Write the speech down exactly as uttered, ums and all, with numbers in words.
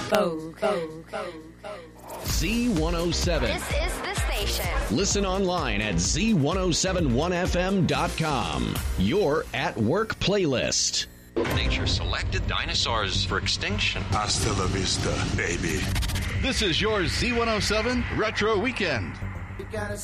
Vogue. Z one oh seven. This is the station. Listen online at Z ten seventy-one F M dot com. Your at work playlist. Nature selected dinosaurs for extinction. Hasta la vista, baby. This is your Z one oh seven Retro Weekend. You gotta